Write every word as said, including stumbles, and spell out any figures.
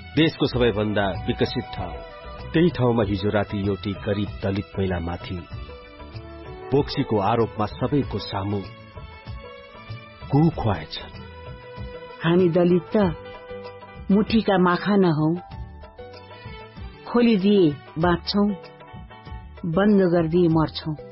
देशको सबैभन्दा विकसित ठाउँ, त्यही ठाउँमा हिजो राति एउटी गरीब दलित महिलामाथि बोक्सीको आरोपमा सबैको सामु गु खुवाएछ। हामी दलित त मुठीका माखा नहौ, खोलिदिए बाँच्छौं, बन्द गरिदिए मर्छौं।